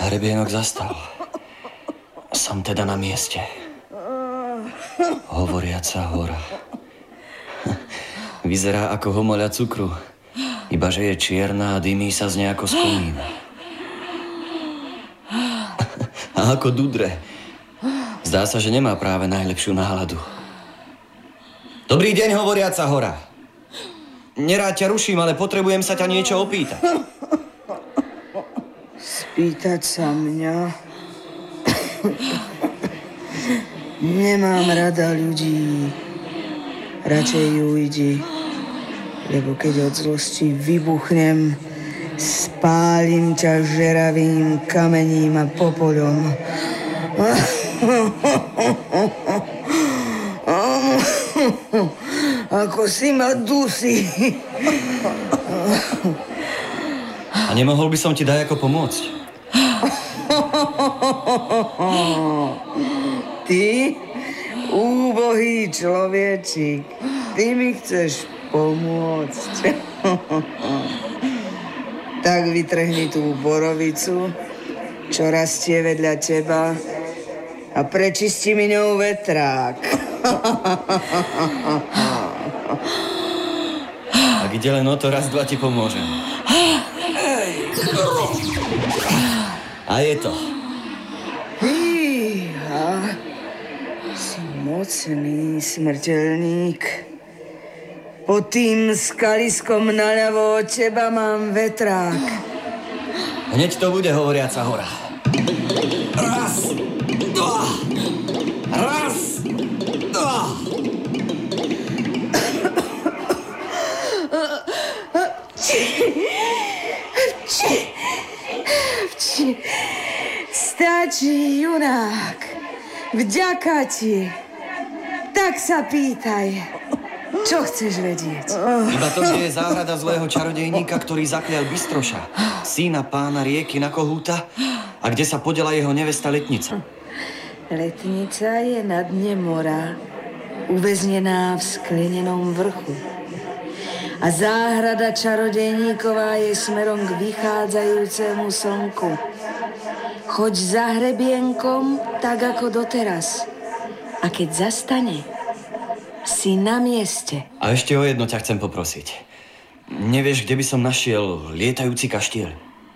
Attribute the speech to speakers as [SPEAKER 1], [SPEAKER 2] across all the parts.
[SPEAKER 1] Hrebienok zastal. Som teda na mieste. Hovoriaca hora. Vyzerá ako homoľa cukru, ibaže je čierna a dymí sa z nej ako z komína. A ako dudre. Zdá sa, že nemá práve najlepšiu náladu. Dobrý deň, hovoriaca hora. Nerád ťa ruším, ale potrebujem sa ťa niečo opýtať.
[SPEAKER 2] Spýtať sa mňa? Nemám rada ľudí. Radšej ujdi, lebo keď od zlosti vybuchnem, spálim ťa žeravým kamením a popoľom. Ako si ma dusí.
[SPEAKER 1] A nemohol by som ti dajako pomôcť?
[SPEAKER 2] Ty, úbohý človečík, ty mi chceš pomôcť. Tak vytrhni tú borovicu, čo rastie vedľa teba, a prečisti mi ňou vetrák.
[SPEAKER 1] Ak ide len o to, raz, dva ti pomôžem. A je to.
[SPEAKER 2] Fíha, si mocný smrteľník. Pod tým skaliskom naľavo od teba mám vetrák.
[SPEAKER 1] Hneď to bude, hovoriaca hora. Raz, dva, raz, dva.
[SPEAKER 2] Stačí, junák. Vďaka ti. Tak sa pýtaj. Čo chceš vedieť?
[SPEAKER 1] Iba to, že je záhrada zlého čarodejníka, ktorý zaklial Bystroša, syna pána rieky na Kohúta, a kde sa podela jeho nevesta Letnica.
[SPEAKER 2] Letnica je na dne mora, uväznená v sklenenom vrchu. A záhrada čarodejníková je smerom k vychádzajúcemu slnku. Choď za hrebienkom, tak ako doteraz. A keď zastane, si na mieste.
[SPEAKER 1] A ešte o jedno ťa chcem poprosiť. Nevieš, kde by som našiel lietajúci kaštiel?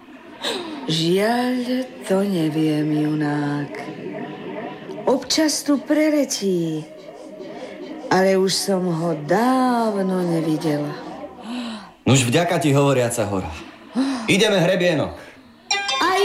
[SPEAKER 2] Žiaľ, to neviem, junák. Občas tu preletí, ale už som ho dávno nevidela.
[SPEAKER 1] Nuž vďaka ti, hovoriaca hora. Ideme, hrebienok.